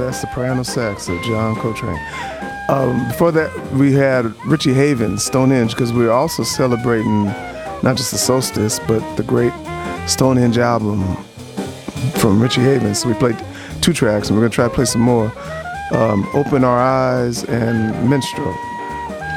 That soprano sax of John Coltrane. Before that, we had Richie Havens, Stonehenge, because we were also celebrating not just the solstice, but the great Stonehenge album from Richie Havens. So we played 2 tracks, and we're going to try to play some more. Open Our Eyes and Minstrel.